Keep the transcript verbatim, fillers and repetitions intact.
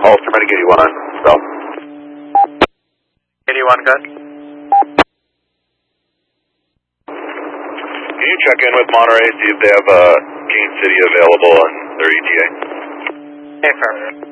Holster, Renegade one on South. eighty-one, good. Can you check in with Monterey, see if they have uh, Kane City available on their E T A? Affirmative.